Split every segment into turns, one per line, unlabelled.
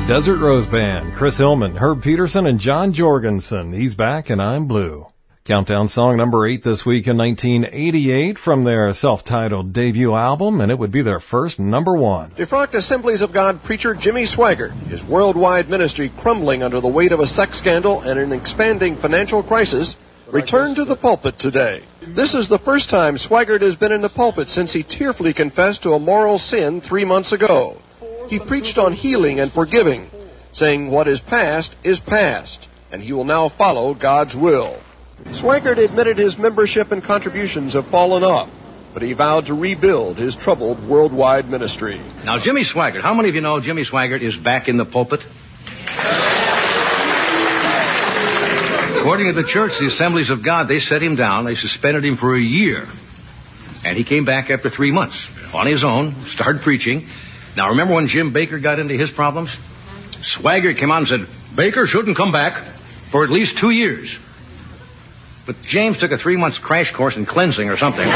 Desert Rose Band, Chris Hillman, Herb Peterson, and John Jorgensen. He's back and I'm blue. Countdown song number 8 this week in 1988 from their self-titled debut album, and it would be their first number 1.
Defrocked Assemblies of God preacher Jimmy Swaggart, his worldwide ministry crumbling under the weight of a sex scandal and an expanding financial crisis, returned to the pulpit today. This is the first time Swaggart has been in the pulpit since he tearfully confessed to a moral sin 3 months ago. He preached on healing and forgiving, saying what is past, and he will now follow God's will. Swaggart admitted his membership and contributions have fallen off, but he vowed to rebuild his troubled worldwide ministry.
Now, Jimmy Swaggart, how many of you know Jimmy Swaggart is back in the pulpit? According to the church, the Assemblies of God, they set him down, they suspended him for a year. And he came back after 3 months on his own, started preaching. Now, remember when Jim Baker got into his problems? Swaggart came out and said, Baker shouldn't come back for at least 2 years. But James took a 3-month crash course in cleansing or something.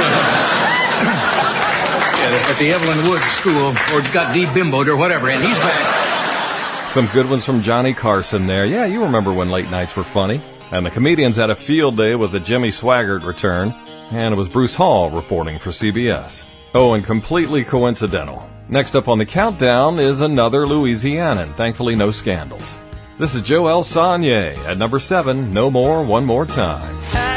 At the Evelyn Woods School, or got de-bimboed or whatever, and he's back.
Some good ones from Johnny Carson there. Yeah, you remember when late nights were funny. And the comedians had a field day with the Jimmy Swaggart return. And it was Bruce Hall reporting for CBS. Oh, and completely coincidental. Next up on the countdown is another Louisianan. Thankfully, no scandals. This is Joel Sonnier at number 7, No More, One More Time.